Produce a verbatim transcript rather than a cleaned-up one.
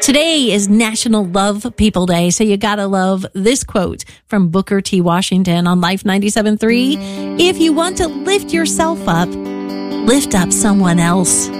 Today is National Love People Day, so you gotta love this quote from Booker T. Washington on Life ninety-seven point three. If you want to lift yourself up, lift up someone else.